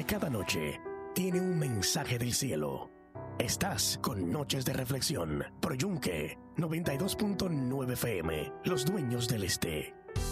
Cada noche tiene un mensaje del cielo. Estás con Noches de Reflexión, por Yunque 92.9 FM, Los Dueños del Este.